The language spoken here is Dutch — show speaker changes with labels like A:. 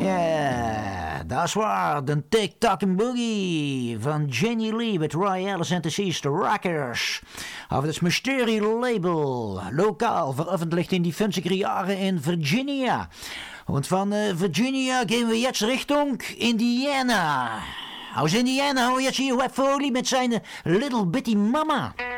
A: Ja, dat is waar. De Tick-Tock Boogie van Jenny Lee met Roy Ellis en de Sister Rockers. Over het Mystery Label. Lokaal veröffentlicht in die 50er jaren in Virginia. Want van Virginia gaan we jetzt richting Indiana. Aus Indiana hou je jetzt hier Web Foley met zijn Little Bitty Mama.